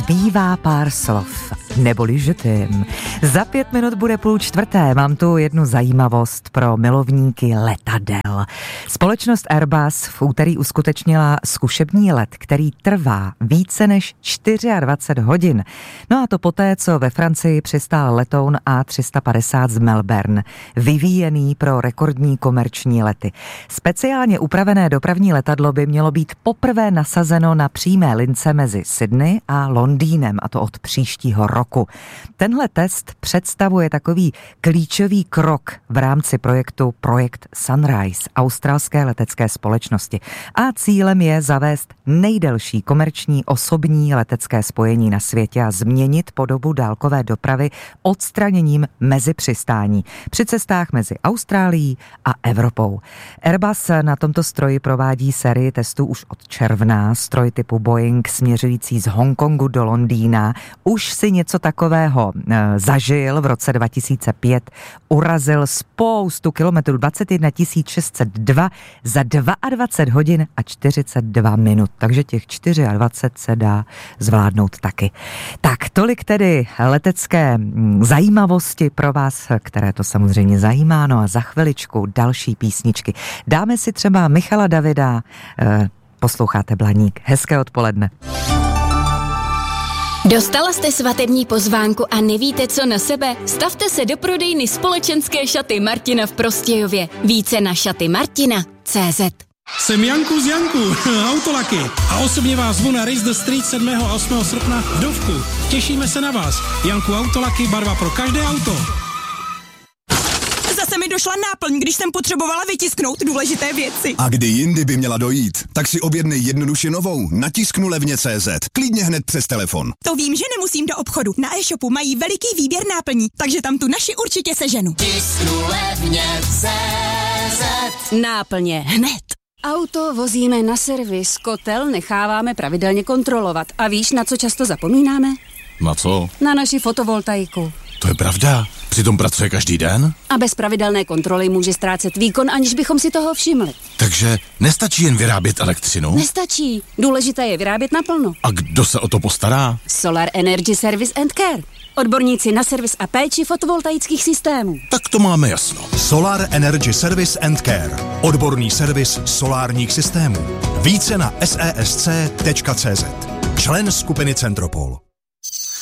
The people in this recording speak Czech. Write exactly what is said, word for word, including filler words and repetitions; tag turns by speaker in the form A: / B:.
A: zbývá pár slov, neboli je t'aime. Za pět minut bude půl čtvrté, mám tu jednu zajímavost pro milovníky letadel. Společnost Airbus v úterý uskutečnila zkušební let, který trvá více než dvacet čtyři hodin. No a to poté, co ve Francii přistál letoun A tři sta padesát z Melbourne, vyvíjený pro rekordní komerční lety. Speciálně upravené dopravní letadlo by mělo být poprvé nasazeno na přímé lince mezi Sydney a Londýnem, a to od příštího roku. Tenhle test představuje takový klíčový krok v rámci projektu Projekt Sunrise australské letecké společnosti. A cílem je zavést nejdelší komerční osobní letecké spojení na světě a změnit podobu dálkové dopravy odstraněním mezipřistání při cestách mezi Austrálií a Evropou. Airbus na tomto stroji provádí sérii testů už od června. Stroj typu Boeing směřující z Hongkongu do Londýna už si něco takového e, zažil v roce dva tisíce pět. Urazil spoustu kilometrů, dvacet jedna tisíc šest set dva za dvacet dva hodin a čtyřicet dva minut. Takže těch dvacet čtyři se dá zvládnout taky. Tak tolik tedy letecké zajímavosti pro vás, které to samozřejmě zajímá. No a za chviličku další písničky. Dáme si třeba Michala Davida, e, posloucháte Blaník. Hezké odpoledne.
B: Dostala jste svatební pozvánku a nevíte, co na sebe? Stavte se do prodejny společenské šaty Martina v Prostějově. Více na šaty martina tečka cé zet.
C: Jsem Janku z Janku, Autolaky. A osobně vás zvu na Race the Street sedmého a osmého srpna v Dovku. Těšíme se na vás. Janku Autolaky, barva pro každé auto.
D: Zase mi došla náplň, když jsem potřebovala vytisknout důležité věci.
E: A kdy jindy by měla dojít, tak si objednej jednoduše novou na tisknu levně tečka cé zet. Klidně hned přes telefon.
D: To vím, že nemusím do obchodu. Na e-shopu mají veliký výběr náplní, takže tam tu naši určitě seženu.
F: Tisknu levně tečka cé zet.
B: Náplně hned.
G: Auto vozíme na servis, kotel necháváme pravidelně kontrolovat. A víš, na co často zapomínáme?
H: Na co?
G: Na naši fotovoltaiku.
H: To je pravda. Přitom pracuje každý den?
G: A bez pravidelné kontroly může ztrácet výkon, aniž bychom si toho všimli.
H: Takže nestačí jen vyrábět elektřinu?
G: Nestačí. Důležité je vyrábět naplno.
H: A kdo se o to postará?
G: Solar Energy Service and Care. Odborníci na servis a péči fotovoltaických systémů.
H: Tak to máme jasno.
I: Solar Energy Service and Care. Odborný servis solárních systémů. Více na sesc tečka cé zet. Člen skupiny Centropol.